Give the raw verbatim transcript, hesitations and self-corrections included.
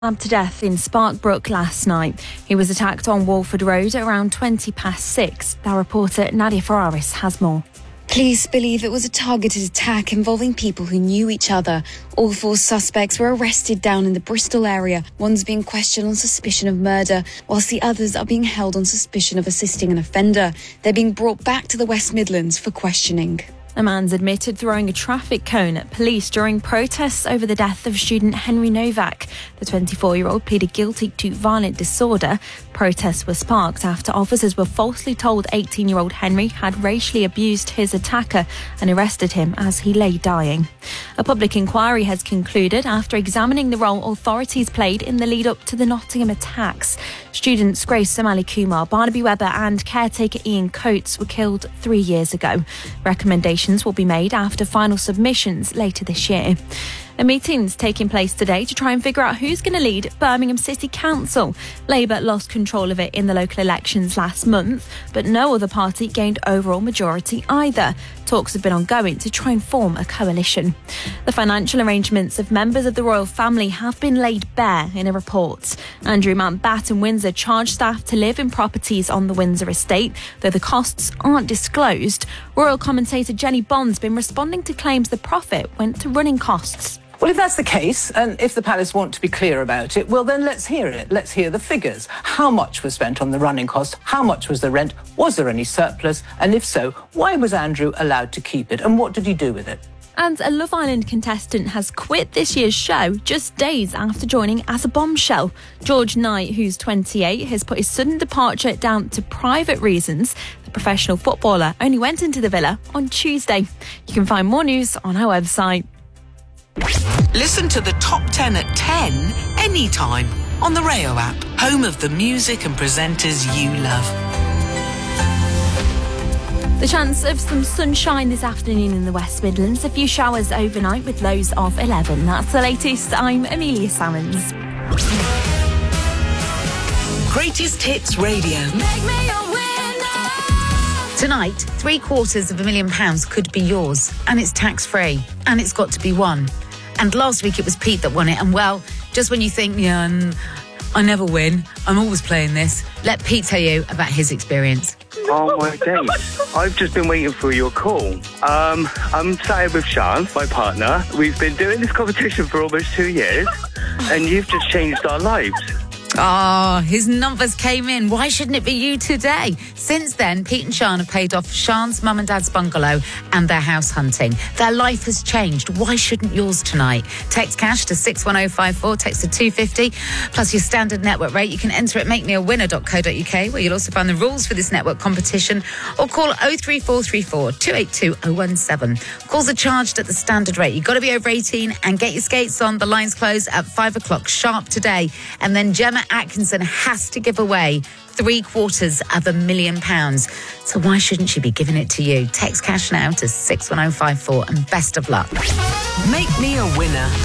Stabbed to death in Sparkbrook last night. He was attacked on Walford Road at around twenty past six. Our reporter Nadia Ferraris has more. Police believe it was a targeted attack involving people who knew each other. All four suspects were arrested down in the Bristol area. One's being questioned on suspicion of murder, whilst the others are being held on suspicion of assisting an offender. They're being brought back to the West Midlands for questioning. A man's admitted throwing a traffic cone at police during protests over the death of student Henry Novak. The twenty-four-year-old pleaded guilty to violent disorder. Protests were sparked after officers were falsely told eighteen-year-old Henry had racially abused his attacker and arrested him as he lay dying. A public inquiry has concluded after examining the role authorities played in the lead-up to the Nottingham attacks. Students Grace Somali Kumar, Barnaby Webber and caretaker Ian Coates were killed three years ago. Recommendations will be made after final submissions later this year. A meeting's taking place today to try and figure out who's going to lead Birmingham City Council. Labour lost control of it in the local elections last month, but no other party gained overall majority either. Talks have been ongoing to try and form a coalition. The financial arrangements of members of the royal family have been laid bare in a report. Andrew Mountbatten and Windsor charged staff to live in properties on the Windsor estate, though the costs aren't disclosed. Royal commentator Jenny Bond's been responding to claims the profit went to running costs. Well, if that's the case, and if the palace want to be clear about it, well, then let's hear it. Let's hear the figures. How much was spent on the running cost? How much was the rent? Was there any surplus? And if so, why was Andrew allowed to keep it? And what did he do with it? And a Love Island contestant has quit this year's show just days after joining as a bombshell. George Knight, who's twenty-eight, has put his sudden departure down to private reasons. The professional footballer only went into the villa on Tuesday. You can find more news on our website. Listen to the top ten at ten anytime on the Rayo app, home of the music and presenters you love. The chance of some sunshine this afternoon in the West Midlands. A few showers overnight with lows of eleven. That's the latest. I'm Amelia Salmons. Greatest Hits Radio. Make me a winner. Tonight, three quarters of a million pounds could be yours, and it's tax-free, and it's got to be won. And last week it was Pete that won it, and well, just when you think, yeah, I never win, I'm always playing this, let Pete tell you about his experience. Oh my days. I've just been waiting for your call. Um, I'm sat here with Sean, my partner. We've been doing this competition for almost two years, and you've just changed our lives. Oh, his numbers came in. Why shouldn't it be you today? Since then, Pete and Sean have paid off Sean's mum and dad's bungalow and their house hunting. Their life has changed. Why shouldn't yours tonight? Text cash to six one oh five four, text to two fifty, plus your standard network rate. You can enter at make me a winner dot co dot uk, where you'll also find the rules for this network competition, or call oh three four three four, two eight two, oh one seven. Calls are charged at the standard rate. You've got to be over eighteen and get your skates on. The lines close at five o'clock sharp today. And then Gemma Atkinson has to give away three quarters of a million pounds. So why shouldn't she be giving it to you? Text cash now to six one oh five four and best of luck. Make me a winner.